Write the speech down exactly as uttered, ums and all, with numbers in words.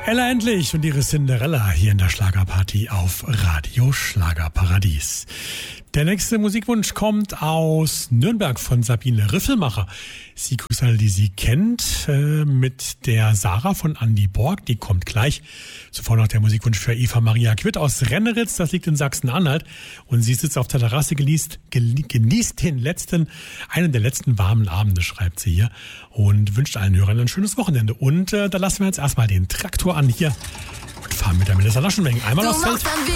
Ella Endlich und ihre Cinderella hier in der Schlagerparty auf Radio Schlagerparadies. Der nächste Musikwunsch kommt aus Nürnberg von Sabine Riffelmacher. Sie grüßt alle, die sie kennt, äh, mit der Sarah von Andy Borg. Die kommt gleich. Zuvor noch der Musikwunsch für Eva Maria Quitt aus Renneritz. Das liegt in Sachsen-Anhalt. Und sie sitzt auf der Terrasse, genießt, genießt den letzten, einen der letzten warmen Abende, schreibt sie hier. Und wünscht allen Hörern ein schönes Wochenende. Und äh, da lassen wir jetzt erstmal den Traktor an hier und fahren mit der Melissa Laschenweng einmal aufs Feld.